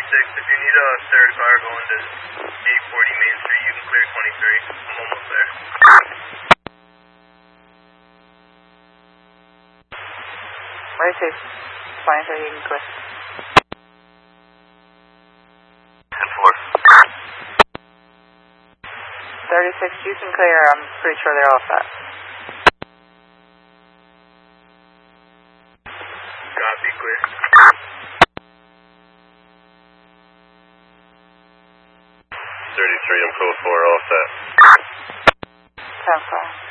if you need a third car going to 840 Main Street, you can clear 23. I'm almost there. Where is it? 23, you can clear. 10-4. 36, you can clear. I'm pretty sure they're all set. Copy, clear. 33 and Pro 4 all set. 10-4.